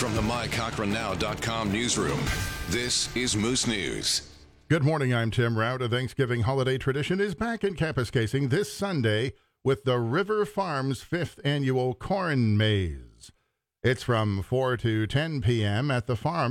From the MyCochranNow.com newsroom, this is Moose News. Good morning, I'm Tim Rout. A Thanksgiving holiday tradition is back in Kapuskasing this Sunday with the River Farms 5th Annual Corn Maze. It's from 4 to 10 p.m. at the farm.